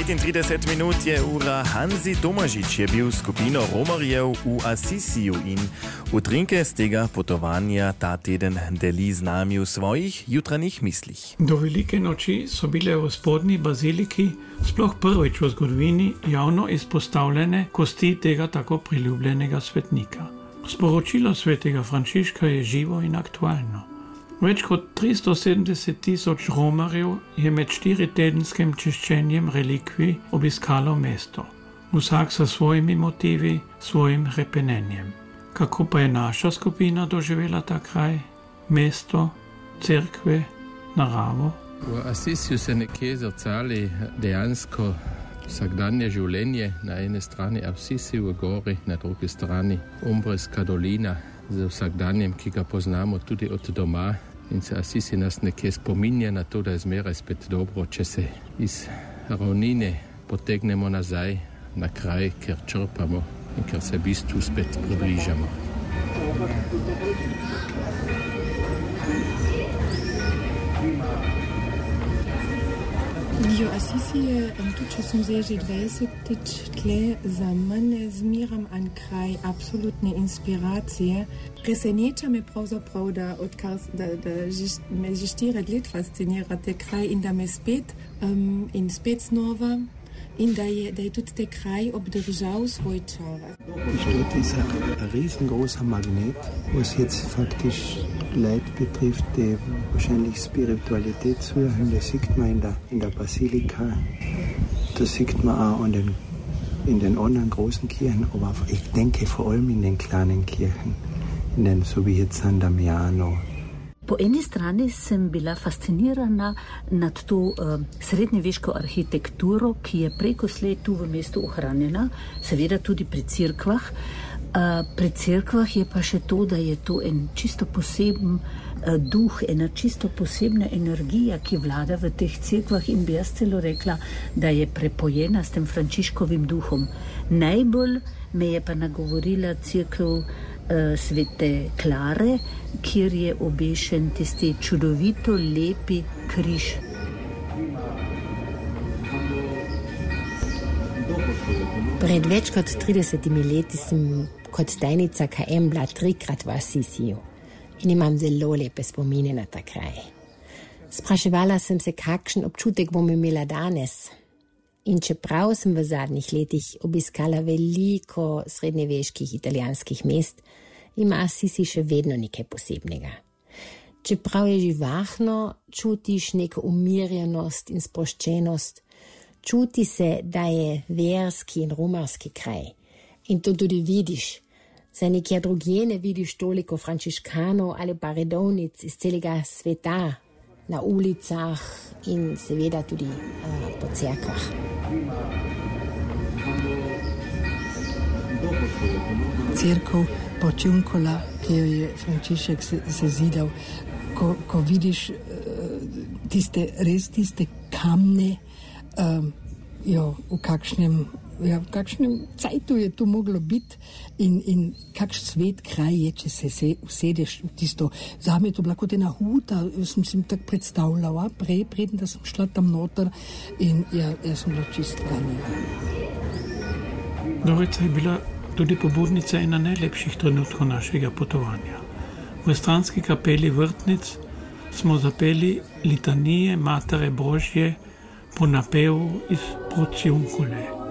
35 minut je ura. Hansi Tomažič je bil skupino Romarjev v Assisiju in utrinke z tega potovanja ta teden deli z nami v svojih jutranjih mislih. Do velike noči so bile v spodnji baziliki sploh prvič v zgodovini javno izpostavljene kosti tega tako priljubljenega svetnika. Sporočilo svetega Frančiška je živo in aktualno. Več kot 370.000 Romarjev je med 4-tedenskim čiščenjem relikvij obiskalo mesto. Vsak sa svojimi motivi, svojim hrepenenjem. Kako pa je naša skupina doživela ta kraj, mesto, cerkve, naravo? V Assisiju se nekje zrcali dejansko vsakdanje življenje. Na eni strani Assisi v gori, na drugi strani Umbrska dolina z vsakdanjem, ki ga poznamo tudi od doma. In se Assisi nas nekje spominja na to, da je zmeraj spet dobro, če se iz ravnine potegnemo nazaj na kraj, kjer črpamo in kjer se bistvu spet približamo. Jo, Assisi je, tudi če sem zdaj že 20 tle, za mene zmeram en kraj absolutne inspiracije. Preseneča me pravzaprav, da me že 4 let fascinira te kraj in da me spet znova in da je tudi te kraj obdržal svoj čar. Steht dieser riesengroßer Magnet, was jetzt faktisch Leute betrifft, die wahrscheinlich Spiritualität suchen. Das sieht man in der Basilika, das sieht man auch in den anderen großen Kirchen, aber ich denke vor allem in den kleinen Kirchen, so wie jetzt San Damiano. Po eni strani sem bila fascinirana nad to srednjeveško arhitekturo, ki je preko slej tu v mestu ohranjena, seveda tudi pri cerkvah. Pri cerkvah je pa še to, da je to en čisto poseben duh, ena čisto posebna energija, ki vlada v teh cerkvah in bi jaz celo rekla, da je prepojena s tem Frančiškovim duhom. Najbolj me je pa nagovorila cerkev Svete Klare, kjer je obešen tisti čudovito lepi križ. Pred več kot 30 leti sem kot tajnica KM bila 3-krat v Assisiju in imam zelo lepe spomine na ta kraj. Spraševala sem se, kakšen občutek bom imela danes. In čeprav sem v zadnjih letih obiskala veliko srednjeveških italijanskih mest, ima Assisi še vedno nekaj posebnega. Čeprav je živahno, čutiš neko umirjenost in sproščenost, čuti se, da je verski in romarski kraj. In to tudi vidiš. Saj nekje drugje ne vidiš toliko frančiškanov ali pa redovnic iz celega sveta, na ulicah in seveda tudi po cerkvah. Cerkev Porciuncola, ki jo je Frančišek sezidal, ko vidiš tiste kamne, v kakšnem cajtu je to moglo biti in kakšen svet kraj je, če se usedeš v tisto. Zame je to bila kot ena huta, sem si tako predstavljala, preden da sem šla tam noter in jaz sem bila čisto ganjena. Dorica je bila tudi pobudnica ena najlepših trenutkov našega potovanja. V stranski kapeli Vrtnic smo zapeli litanije Matere Božje po napevu iz Porciuncole.